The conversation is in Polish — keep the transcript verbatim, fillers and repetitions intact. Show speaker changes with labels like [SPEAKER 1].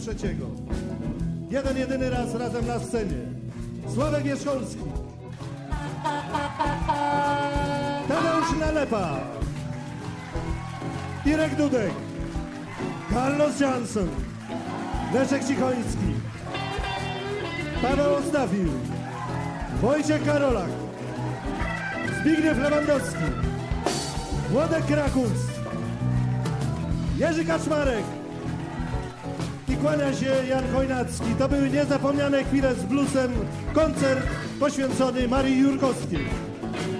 [SPEAKER 1] Trzeciego. Jeden, jedyny raz razem na scenie. Sławek Wierzcholski. Tadeusz Nalepa. Irek Dudek. Carlos Jansson. Leszek Cichoński. Paweł Ostafil. Wojciech Karolak. Zbigniew Lewandowski. Włodek Krakus. Jerzy Kaczmarek. I kłania się Jan Chojnacki. To były niezapomniane chwile z bluesem. Koncert poświęcony Marii Jurkowskiej.